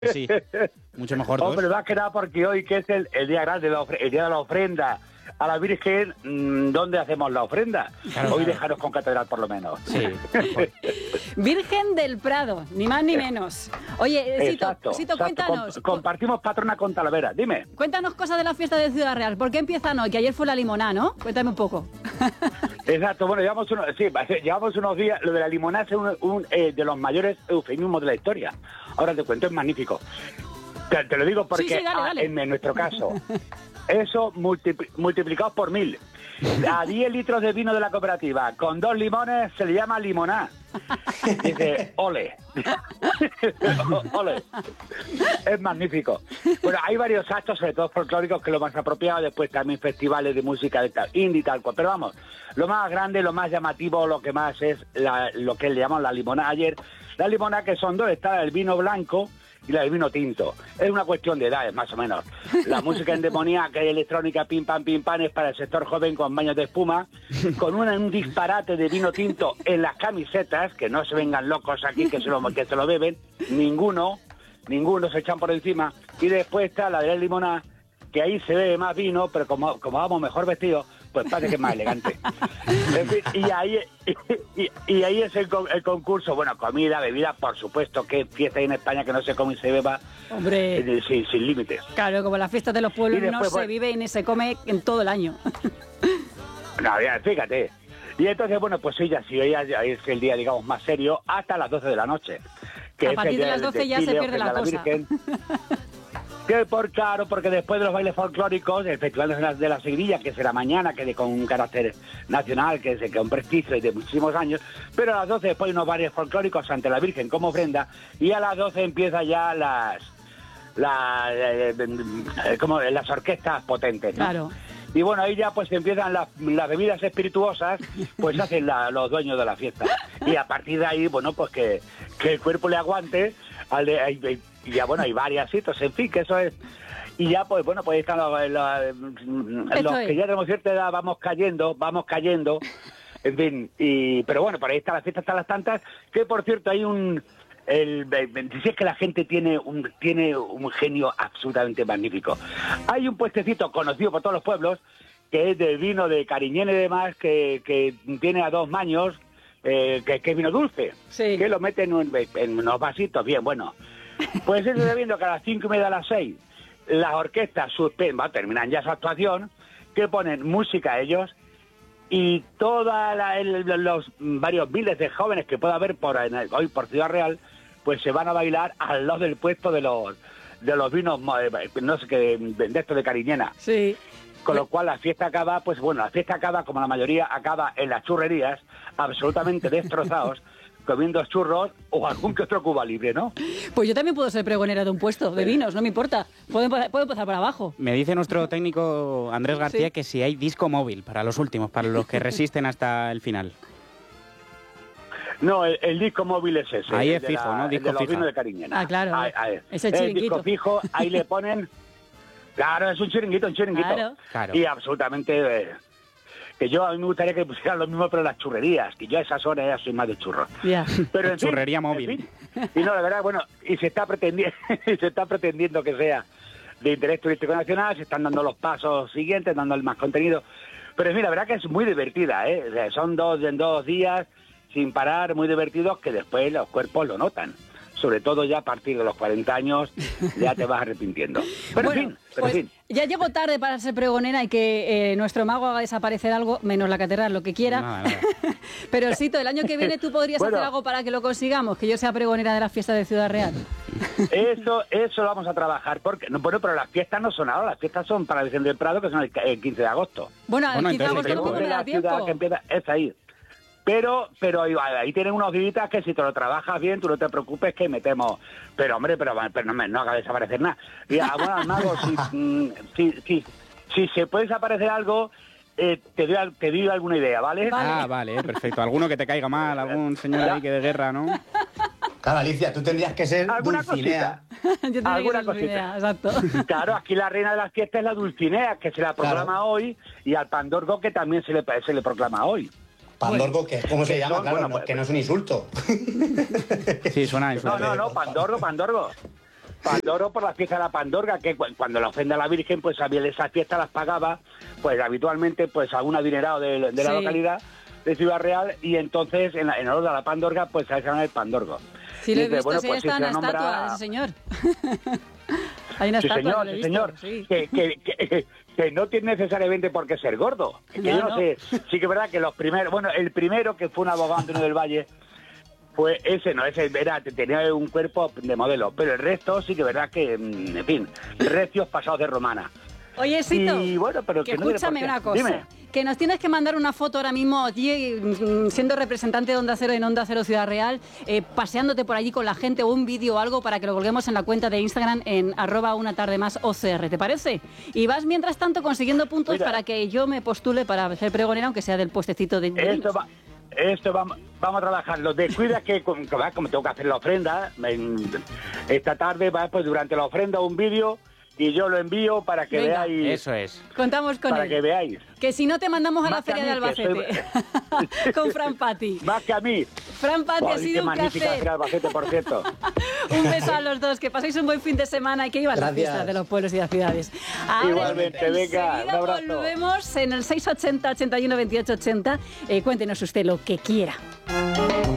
Sí, mucho mejor dos. Hombre, más que nada porque hoy, que es el día grande, el día de la ofrenda a la Virgen, ¿dónde hacemos la ofrenda? Claro, Hoy claro. dejaros con catedral, por lo menos. Sí. Virgen del Prado, ni más ni menos. Oye, Exacto. cuéntanos. Compartimos patrona con Talavera. Dime. Cuéntanos cosas de la fiesta de Ciudad Real. ¿Por qué empiezan hoy? Que ayer fue la limonada, ¿no? Cuéntame un poco. Exacto, bueno, llevamos unos días. Lo de la limonada es uno de los mayores eufemismos de la historia. Ahora te cuento, es magnífico. Te lo digo porque Sí, dale. En nuestro caso, eso multiplicado por 1000. A 10 litros de vino de la cooperativa con 2 limones se le llama limoná. Dice, ole. Ole. Es magnífico. Bueno, hay varios actos, sobre todo folclóricos, que es lo más apropiado. Después también festivales de música de indie y tal cual. Pero vamos, lo más grande, lo más llamativo, lo que más es lo que le llaman la limonada ayer. La limonada, que son dos, está el vino blanco y la del vino tinto. Es una cuestión de edades, más o menos. La música endemoniaca y electrónica, pim pam, es para el sector joven con baños de espuma, con un disparate de vino tinto en las camisetas, que no se vengan locos aquí que se lo beben, ninguno se echan por encima. Y después está la de la limonada, que ahí se bebe más vino, pero como vamos mejor vestidos, pues parece que es más elegante. En fin, y ahí es el concurso. Bueno, comida, bebida, por supuesto, que fiesta hay en España que no se come y se beba. Hombre. Sin límites. Claro, como las fiestas de los pueblos Y después, no se vive ni se come en todo el año. No, ya, fíjate. Y entonces, bueno, pues hoy ya es el día, digamos, más serio, hasta las 12 de la noche. Que A es partir el de día las del 12 ya se desfile, pierde la ofrenda a cosa. Virgen. Claro, porque después de los bailes folclóricos, el Festival de la Seguirilla, que será mañana, que con un carácter nacional, que es un prestigio y de muchísimos años, pero a las 12 después hay unos bailes folclóricos ante la Virgen como ofrenda, y a las 12 empieza ya las orquestas potentes, ¿no? Claro. Y bueno, ahí ya pues empiezan las bebidas espirituosas, pues hacen los dueños de la fiesta. Y a partir de ahí, bueno, pues que el cuerpo le aguante, y ya bueno, hay varias citas, en fin, que eso es. Y ya pues bueno, pues ahí están los que ya tenemos cierta edad, vamos cayendo, en fin, pero bueno, por ahí está la fiesta hasta las tantas, que por cierto hay si es que la gente tiene un genio absolutamente magnífico. Hay un puestecito conocido por todos los pueblos, que es de vino de Cariñena y demás, que tiene a 2 maños, que es vino dulce, Sí. que lo mete en unos vasitos, bien, bueno. Pues eso de viendo que a las 5:30, a las 6, las orquestas terminan ya su actuación, que ponen música a ellos, y todos los varios miles de jóvenes que pueda haber hoy por Ciudad Real, pues se van a bailar al lado del puesto de los vinos, no sé qué, de esto de Cariñena. Sí. Con lo cual la fiesta acaba, como la mayoría, acaba en las churrerías, absolutamente destrozados, comiendo churros o algún que otro Cuba Libre, ¿no? Pues yo también puedo ser pregonera de un puesto de vinos, no me importa. Puedo empezar por abajo. Me dice nuestro técnico Andrés García Sí. que si hay disco móvil para los últimos, para los que resisten hasta el final. No, el disco móvil es ese. Ahí el es de fijo, ¿no? el Disco de los fija. vinos de Cariñena. Ah, claro. Es el el chiringuito. disco fijo, ahí le ponen. Claro, es un chiringuito. Claro. Y absolutamente. Que yo a mí me gustaría que pusieran lo mismo, pero en las churrerías, que yo a esas horas ya soy más de churros. Ya. Pero en fin, Churrería móvil. y no, la verdad, bueno, y se está pretendiendo que sea de interés turístico nacional, se están dando los pasos siguientes, dándole más contenido. Pero en fin, la verdad que es muy divertida, ¿eh? O sea, son 2 días sin parar, muy divertidos, que después los cuerpos lo notan. Sobre todo ya a partir de los 40 años, ya te vas arrepintiendo. Pero Bueno, en fin. Ya llego tarde para ser pregonera y que nuestro mago haga desaparecer algo, menos la catedral, lo que quiera. Nada. Pero Sito, el año que viene tú podrías hacer algo para que lo consigamos, que yo sea pregonera de la fiesta de Ciudad Real. Eso lo vamos a trabajar, porque bueno, pero las fiestas no son ahora, las fiestas son para Vicente del Prado, que son el 15 de agosto. Bueno, el 15 de entonces, agosto no me da la ciudad tiempo. que empieza es ahí. Pero ahí tienen unos días que si te lo trabajas bien, tú no te preocupes que metemos. Pero hombre, pero no haga desaparecer nada. Y bueno, al mago, si se puede desaparecer algo, te doy alguna idea, ¿vale? Ah, vale, perfecto. Alguno que te caiga mal, algún señor ahí que de guerra, ¿no? Claro, Alicia, tú tendrías que ser ¿Alguna Dulcinea. Yo tendría que alguna ser cosita. idea, exacto. Claro, aquí la reina de las fiestas es la Dulcinea, que se la proclama hoy, y al Pandorgo, que también se le proclama hoy. Pandorgo, ¿cómo se llama? son, Claro, bueno, que no es un insulto. Sí, suena insulto. No, Pandorgo. Pandoro por la fiesta de la Pandorga, que cuando la ofrenda a la Virgen, pues esas fiestas las pagaba, pues habitualmente, pues a un adinerado de la localidad de Ciudad Real, y entonces en honor a la Pandorga, pues se llama el Pandorgo. Sí, lo he visto, sí, está en la estatua de ese señor. Hay una estatua, sí, señor. Sí. Que no tiene necesariamente por qué ser gordo. Que yo no sé. Sí que es verdad que los primeros... Bueno, el primero, que fue un abogado, Antonio del Valle, pues ese tenía un cuerpo de modelo. Pero el resto sí que es verdad que, en fin, recios pasados de romana. Oye, Sito, y bueno, pero que escúchame una cosa. Dime. Que nos tienes que mandar una foto ahora mismo allí, siendo representante de Onda Cero en Onda Cero Ciudad Real, paseándote por allí con la gente, o un vídeo o algo para que lo colguemos en la cuenta de Instagram en @unatardemásOCR, ¿te parece? Y vas mientras tanto consiguiendo puntos para que yo me postule para ser pregonera, aunque sea del puestecito de... Esto vamos a trabajarlo. Descuida que como tengo que hacer la ofrenda, esta tarde pues durante la ofrenda un vídeo y yo lo envío para que veáis. Eso es. Contamos con para él. que veáis. Que si no te mandamos a la feria de Albacete con Fran Patti. Más que a mí. Fran Patti, ha sido un magnífica placer. Feria de Albacete, por cierto. Un beso a los dos, que paséis un buen fin de semana y que iban las fiestas de los pueblos y las ciudades. Ahora, igualmente, venga, un abrazo. Volvemos en el 680 81 28 80. Cuéntenos usted lo que quiera.